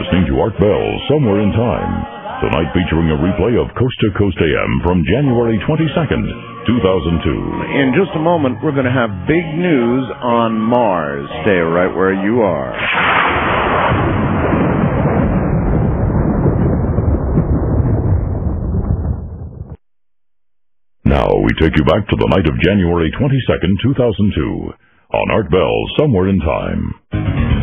listening to Art Bell, Somewhere in Time. Tonight featuring a replay of Coast to Coast AM from January 22nd, 2002. In just a moment, we're going to have big news on Mars. Stay right where you are. Now we take you back to the night of January 22nd, 2002, on Art Bell, Somewhere in Time.